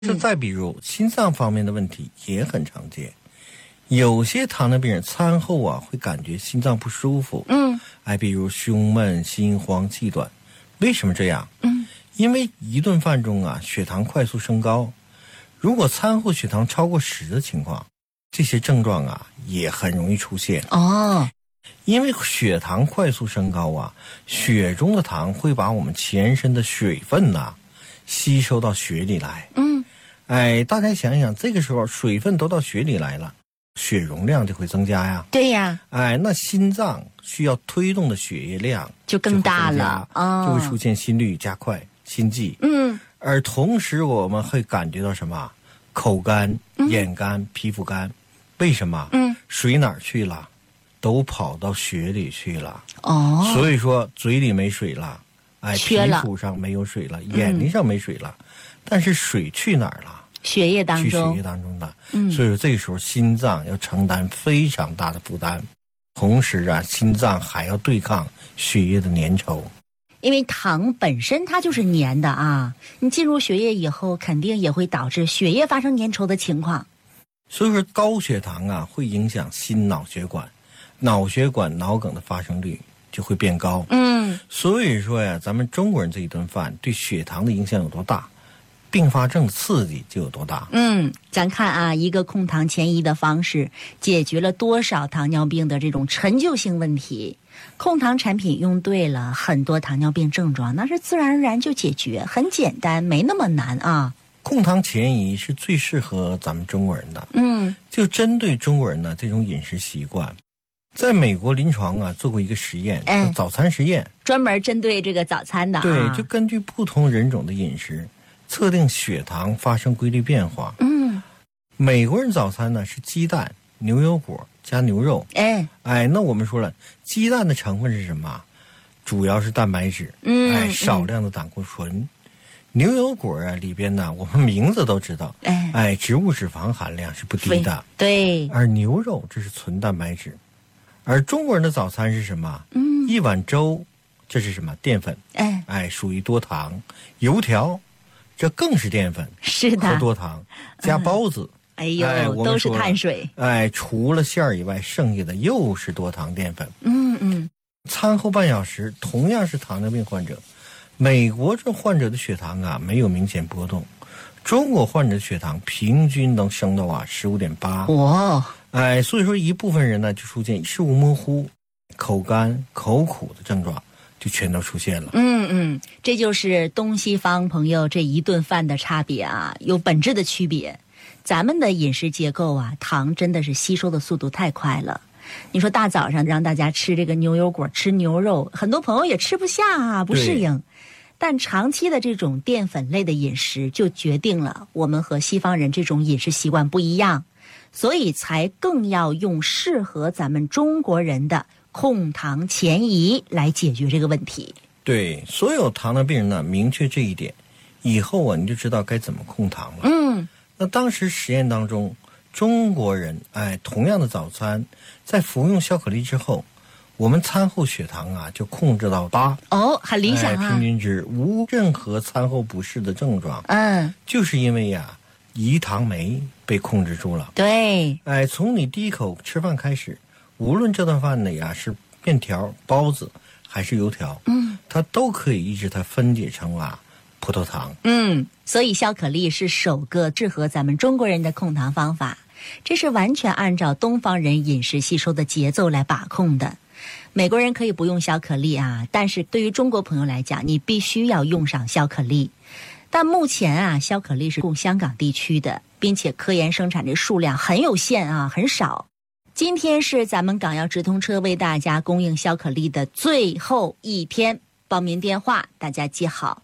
再比如心脏方面的问题也很常见，有些糖尿病人餐后啊会感觉心脏不舒服，比如胸闷、心慌、气短。为什么这样？因为一顿饭中啊血糖快速升高，如果餐后血糖超过10的情况，这些症状啊也很容易出现。因为血糖快速升高啊，血中的糖会把我们全身的水分吸收到血里来。大家想想，这个时候水分都到血里来了，血容量就会增加呀。 对呀。 那心脏需要推动的血液量就更大了， 就会出现心率加快、心悸。而同时我们会感觉到什么？口干、眼干、皮肤干。为什么？水哪儿去了？都跑到血里去了。所以说嘴里没水了，皮肤上没有水了，眼睛上没水了，但是水去哪儿了？ 血液当中。 去血液当中的。所以说这个时候心脏要承担非常大的负担，同时心脏还要对抗血液的粘稠。 因为糖本身它就是粘的啊，你进入血液以后肯定也会导致血液发生粘稠的情况。 所以说高血糖会影响心脑血管，脑血管脑梗的发生率就会变高。所以说咱们中国人这一顿饭对血糖的影响有多大，并发症的刺激就有多大。 咱看一个控糖前移的方式解决了多少糖尿病的这种陈旧性问题。控糖产品用对了，很多糖尿病症状那是自然而然就解决，很简单，没那么难啊。 控糖前移是最适合咱们中国人的。就针对中国人的这种饮食习惯，在美国临床做过一个实验，早餐实验， 专门针对这个早餐的。 对，就根据不同人种的饮食测定血糖发生规律变化。美国人早餐呢是鸡蛋、牛油果加牛肉。那我们说了，鸡蛋的成分是什么？主要是蛋白质，少量的胆固醇。牛油果里边呢，我们名字都知道，植物脂肪含量是不低的。 对。 而牛肉这是纯蛋白质。而中国人的早餐是什么？一碗粥，这是什么？淀粉。属于多糖。油条，这更是淀粉， 是的， 和多糖，加包子。 都是碳水。 除了馅儿以外，剩下的又是多糖淀粉。餐后半小时，同样是糖尿病患者，美国这患者的血糖没有明显波动，中国患者的血糖平均能升到15.8。 哇！ 所以说一部分人呢就出现视物模糊、口干、口苦的症状，就全都出现了。 这就是东西方朋友这一顿饭的差别有本质的区别。咱们的饮食结构糖真的是吸收的速度太快了。你说大早上让大家吃这个牛油果、吃牛肉，很多朋友也吃不下不适应。但长期的这种淀粉类的饮食就决定了我们和西方人这种饮食习惯不一样，所以才更要用适合咱们中国人的控糖前移来解决这个问题。 对，所有糖尿病人呢明确这一点，以后你就知道该怎么控糖了。那当时实验当中，中国人同样的早餐，在服用小可丽之后，我们餐后血糖就控制到8。 很理想平均值，无任何餐后不适的症状。就是因为胰糖酶被控制住了。 对。从你第一口吃饭开始，无论这顿饭里是面条、包子还是油条，它都可以抑制它分解成葡萄糖。 所以小可丽是首个适合咱们中国人的控糖方法，这是完全按照东方人饮食吸收的节奏来把控的。美国人可以不用小可丽但是对于中国朋友来讲，你必须要用上小可丽。但目前小可丽是供香港地区的，并且科研生产这数量很有限很少。今天是咱们港药直通车为大家供应小可丽的最后一天，报名电话大家记好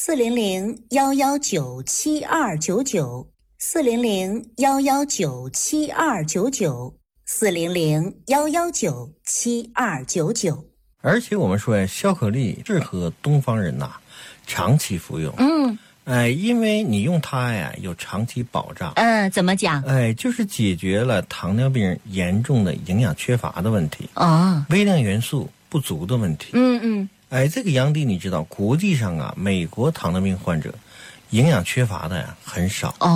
，400-119-7299，400-119-7299，400-119-7299。 而且我们说小可丽适合东方人长期服用。因为你用它有长期保障。 怎么讲？ 就是解决了糖尿病人严重的营养缺乏的问题，微量元素不足的问题。这个杨迪你知道，国际上美国糖尿病患者营养缺乏的呀很少。